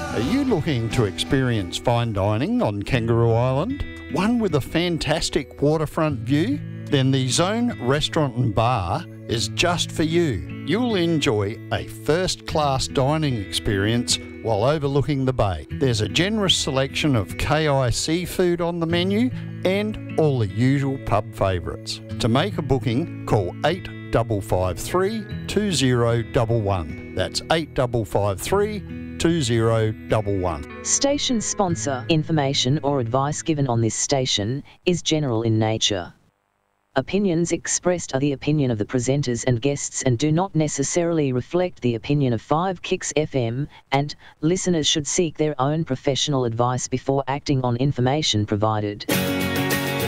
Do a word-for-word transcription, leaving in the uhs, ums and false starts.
Are you looking to experience fine dining on Kangaroo Island? One with a fantastic waterfront view? Then the Zone Restaurant and Bar is just for you. You'll enjoy a first-class dining experience while overlooking the bay. There's a generous selection of K I seafood on the menu and all the usual pub favourites. To make a booking, call eight five five three, two zero one one. That's eight five five three, two zero one one. Station sponsor. Information or advice given on this station is general in nature. Opinions expressed are the opinion of the presenters and guests and do not necessarily reflect the opinion of Five Kicks F M, and listeners should seek their own professional advice before acting on information provided.